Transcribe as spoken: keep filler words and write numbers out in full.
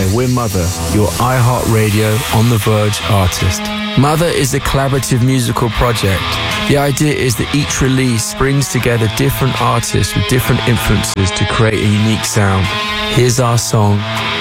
Hi, we're Mother, your iHeartRadio On The Verge artist. Mother is a collaborative musical project. The idea is that each release brings together different artists with different influences to create a unique sound. Here's our song,